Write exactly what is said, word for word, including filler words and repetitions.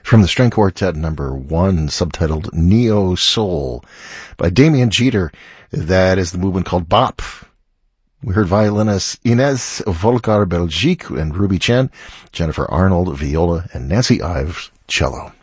From the String Quartet number one, subtitled Neo Soul by Damien Jeter. That is the movement called Bop. We heard violinists Inez Volcar-Belgique and Ruby Chen, Jennifer Arnold, viola, and Nancy Ives, cello.